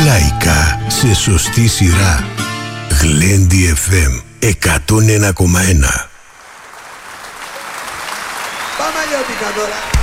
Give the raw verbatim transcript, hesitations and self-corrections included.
Λαϊκά σε σωστή σειρά. Γλέντι εφ εμ εκατόν ένα κόμμα ένα. Πάμε αλλιώτικα τώρα.